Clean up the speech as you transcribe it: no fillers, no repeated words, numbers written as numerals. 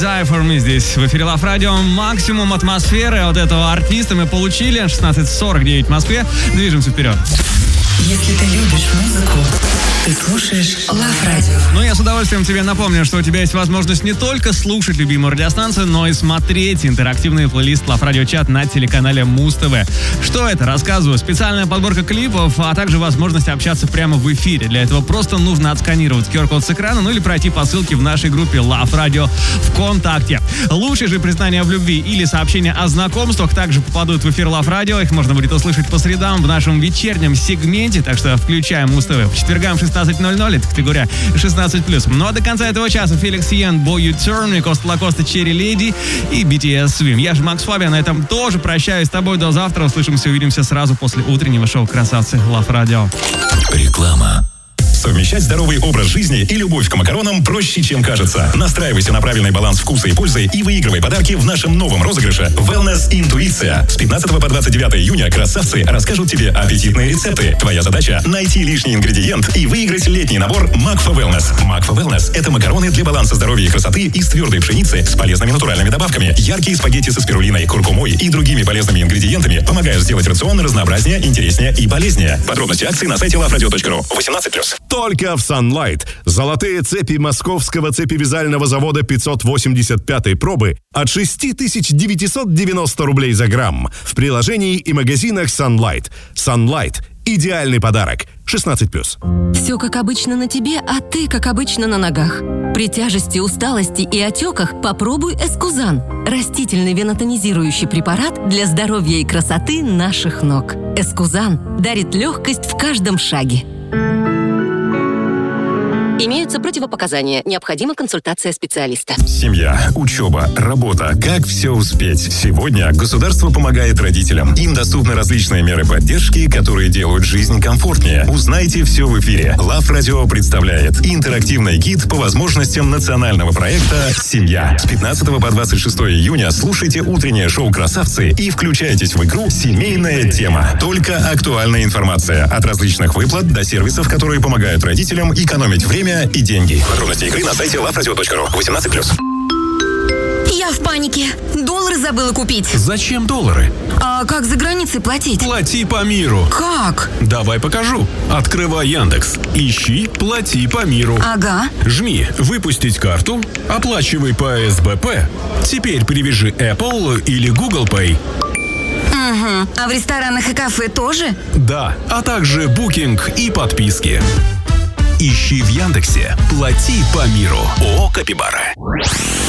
Die for me здесь в эфире Love Radio. Максимум атмосферы от этого артиста мы получили. 16:49 в Москве. Движемся вперед. Если ты любишь музыку, ты слушаешь Love Radio. Ну, я с удовольствием тебе напомню, что у тебя есть возможность не только слушать любимую радиостанцию, но и смотреть интерактивный плейлист Love Radio Chat на телеканале Муз-ТВ. Что это? Рассказываю. Специальная подборка клипов, а также возможность общаться прямо в эфире. Для этого просто нужно отсканировать QR-код с экрана, ну или пройти по ссылке в нашей группе Love Radio ВКонтакте. Лучшие же признания в любви или сообщения о знакомствах также попадут в эфир Love Radio. Их можно будет услышать по средам в нашем вечернем сегменте, так что включаем Муз-ТВ. По четвергам 16:00, это категория 16+. Ну а до конца этого часа Феликс Йен, Boy You Turn, Коста Лакоста, Черри Леди и BTS Swim. Я же Макс Фабиан, на этом тоже прощаюсь с тобой до завтра. Услышимся, увидимся сразу после утреннего шоу «Красавцы» Love Radio. Реклама. Совмещать здоровый образ жизни и любовь к макаронам проще, чем кажется. Настраивайся на правильный баланс вкуса и пользы и выигрывай подарки в нашем новом розыгрыше Wellness Интуиция. С 15 по 29 июня красавцы расскажут тебе аппетитные рецепты. Твоя задача — найти лишний ингредиент и выиграть летний набор Макфа Wellness. Макфа Wellness — это макароны для баланса здоровья и красоты из твердой пшеницы с полезными натуральными добавками. Яркие спагетти со спирулиной, куркумой и другими полезными ингредиентами помогают сделать рацион разнообразнее, интереснее и полезнее. Подробности акции на сайте loveradio.ru. 18+. Только в Sunlight. Золотые цепи московского цепевязального завода 585 пробы от 6990 рублей за грамм. В приложении и магазинах Sunlight. Sunlight. Идеальный подарок. 16+. Все как обычно на тебе, а ты как обычно на ногах. При тяжести, усталости и отеках попробуй Эскузан. Растительный венотонизирующий препарат для здоровья и красоты наших ног. Эскузан дарит легкость в каждом шаге. Имеются противопоказания. Необходима консультация специалиста. Семья, учеба, работа. Как все успеть? Сегодня государство помогает родителям. Им доступны различные меры поддержки, которые делают жизнь комфортнее. Узнайте все в эфире. Love Radio представляет интерактивный гид по возможностям национального проекта «Семья». С 15 по 26 июня слушайте утреннее шоу «Красавцы» и включайтесь в игру «Семейная тема». Только актуальная информация от различных выплат до сервисов, которые помогают родителям экономить время и деньги. Подробности игры на сайте loveradio.ru. 18+. Я в панике. Доллары забыла купить. Зачем доллары? А как за границей платить? Плати по миру. Как? Давай покажу. Открывай Яндекс. Ищи «Плати по миру». Ага. Жми «Выпустить карту». Оплачивай по СБП. Теперь привяжи Apple или Google Pay. Угу. А в ресторанах и кафе тоже? Да, а также букинг и подписки. Ищи в Яндексе «Плати по миру». ООО «Капибара».